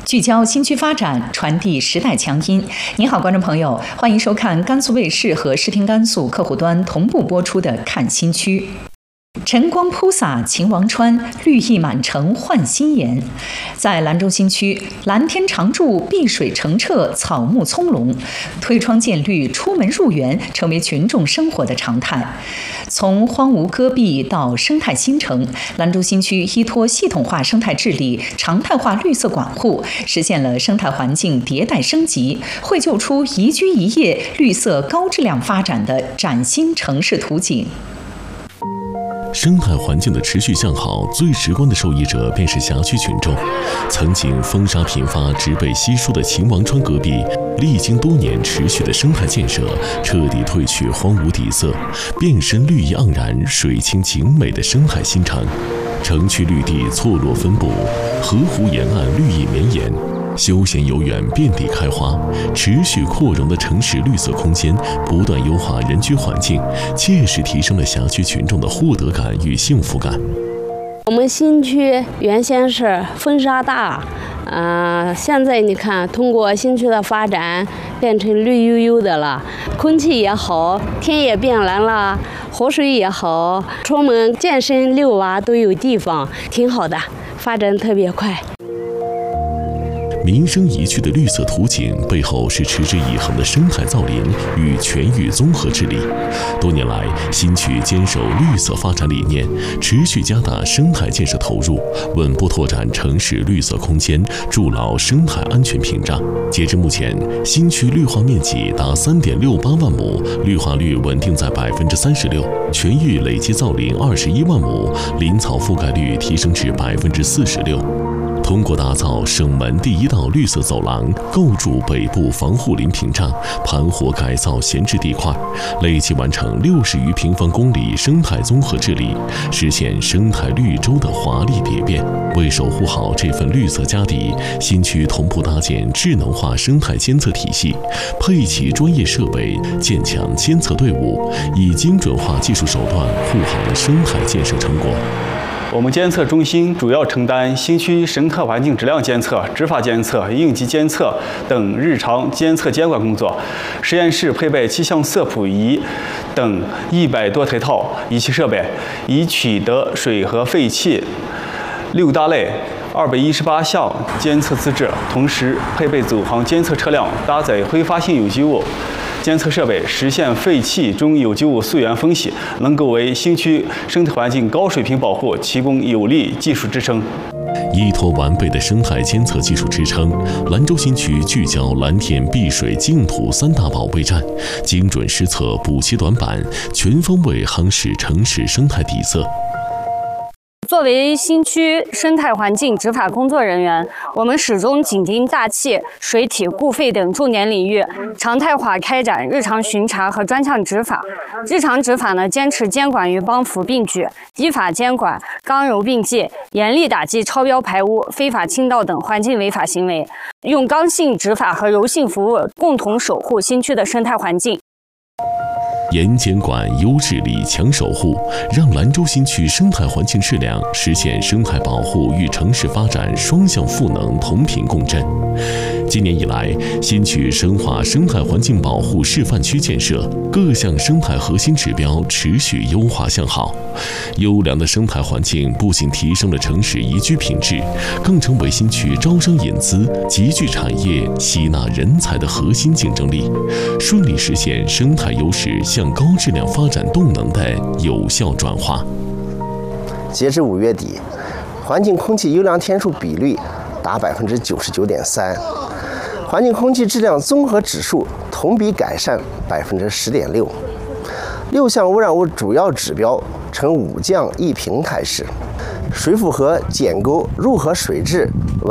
聚焦新区发展，传递时代强音。您好，观众朋友，欢迎收看甘肃卫视和视听甘肃客户端同步播出的《看新区》。晨光铺洒秦王川，绿意满城焕新颜。在兰州新区，蓝天常驻，碧水澄澈，草木葱茏，推窗见绿，出门入园成为群众生活的常态。从荒芜戈壁到生态新城，兰州新区依托系统化生态治理、常态化绿色管护，实现了生态环境迭代升级，绘就出宜居宜业、绿色高质量发展的崭新城市图景。 生态环境的持续向好，最直观的受益者便是辖区群众。曾经风沙频发、植被稀疏的秦王川戈壁，历经多年持续的生态建设，彻底褪去荒芜底色，变身绿意盎然、水清景美的生态新城。城区绿地错落分布，河湖沿岸绿意绵延。休闲游园遍地开花，持续扩容的城市绿色空间不断优化人居环境，切实提升了辖区群众的获得感与幸福感。 我们新区原先是风沙大，现在你看，通过新区的发展，变成绿油油的了，空气也好，天也变蓝了，河水也好，出门健身遛娃都有地方，挺好的，发展特别快。 民生宜居的绿色图景背后是持之以恒的生态造林与全域综合治理。多年来，新区坚守绿色发展理念，持续加大生态建设投入，稳步拓展城市绿色空间，筑牢生态安全屏障。截至目前，新区绿化面积达3.68万亩，绿化率稳定在36%，全域累计造林21万亩，林草覆盖率提升至46%。通过打造省门第一道绿色走廊，构筑北部防护林屏障，盘活改造闲置地块，累计完成60余平方公里生态综合治理，实现生态绿洲的华丽蝶变。为守护好这份绿色家底，新区同步搭建智能化生态监测体系，配齐专业设备，建强监测队伍，以精准化技术手段护好了生态建设成果。 我们监测中心主要承担新区生态环境质量监测、执法监测、应急监测等日常监测监管工作。实验室配备气象色谱仪等100多台套仪器设备，已取得水和废气6大类218项监测资质，同时配备走航监测车辆，搭载挥发性有机物监测设备，实现废气中有机物溯源分析，能够为新区生态环境高水平保护提供有力技术支撑。 依托完备的生态监测技术支撑，兰州新区聚焦蓝天、碧水、净土3大保卫战，精准施策补齐短板，全方位夯实城市生态底色。 作为新区生态环境执法工作人员，我们始终紧盯大气、水体、固废等重点领域，常态化开展日常巡查和专项执法。日常执法呢，坚持监管与帮扶并举，依法监管，刚柔并济，严厉打击超标排污、非法倾倒等环境违法行为，用刚性执法和柔性服务，共同守护新区的生态环境。 严监管、优治理、强守护，让兰州新区生态环境质量实现生态保护与城市发展双向赋能、同频共振。今年以来，新区深化生态环境保护示范区建设，各项生态核心指标持续优化向好。优良的生态环境不仅提升了城市宜居品质，更成为新区招商引资、集聚产业、吸纳人才的核心竞争力，顺利实现生态优势向高质量发展动能的有效转化。 截至5月底，环境空气优良天数比率达99.3%，环境空气质量综合指数同比改善10.6%，6项污染物主要指标呈5降1平态势，水府河、鹇沟入河水质